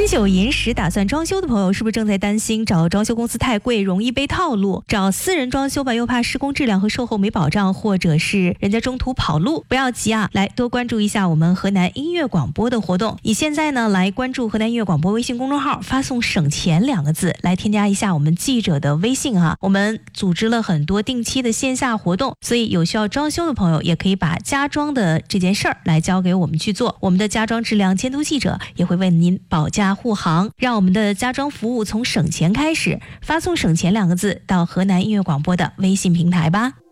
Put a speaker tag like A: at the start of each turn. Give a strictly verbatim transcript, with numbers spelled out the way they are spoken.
A: 金九银十打算装修的朋友，是不是正在担心找装修公司太贵，容易被套路？找私人装修吧，又怕施工质量和售后没保障，或者是人家中途跑路。不要急啊，来多关注一下我们河南音乐广播的活动。你现在呢，来关注河南音乐广播微信公众号，发送“省钱”两个字，来添加一下我们记者的微信啊。我们组织了很多定期的线下活动，所以有需要装修的朋友，也可以把家装的这件事儿来交给我们去做。我们的家装质量监督记者也会为您保驾护航，让我们的家装服务从省钱开始。发送“省钱”两个字到河南音乐广播的微信平台吧。